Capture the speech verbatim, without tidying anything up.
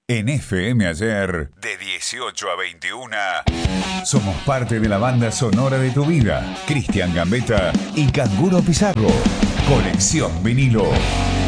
En F M Ayer, de dieciocho a veintiuna, somos parte de la banda sonora de tu vida. Cristian Gambetta y Canguro Pizarro. Conexión Vinilo.